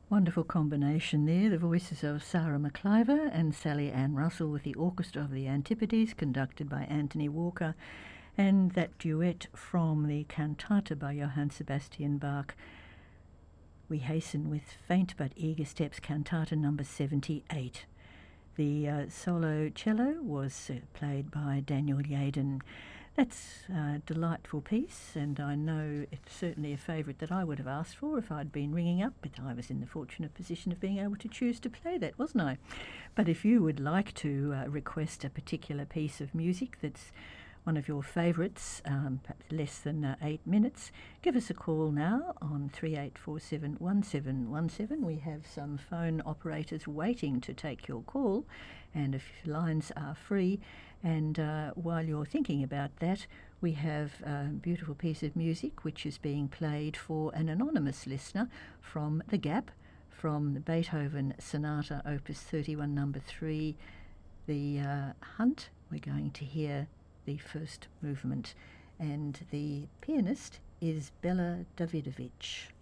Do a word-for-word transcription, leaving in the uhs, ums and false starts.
Wonderful combination there. The voices of Sarah McIver and Sally Ann Russell with the Orchestra of the Antipodes, conducted by Anthony Walker, and that duet from the Cantata by Johann Sebastian Bach. We hasten with Faint but Eager Steps, Cantata number seventy-eight. The uh, solo cello was uh, played by Daniel Yaden. That's a delightful piece, and I know it's certainly a favourite that I would have asked for if I'd been ringing up, but I was in the fortunate position of being able to choose to play that, wasn't I? But if you would like to uh, request a particular piece of music that's one of your favourites, um, perhaps less than uh, eight minutes, give us a call now on three eight four seven one seven one seven. We have some phone operators waiting to take your call, and if lines are free. And uh, while you're thinking about that, we have a beautiful piece of music which is being played for an anonymous listener from The Gap, from the Beethoven Sonata Opus thirty-one number three, The uh, Hunt. We're going to hear the first movement, and the pianist is Bela Davidovich.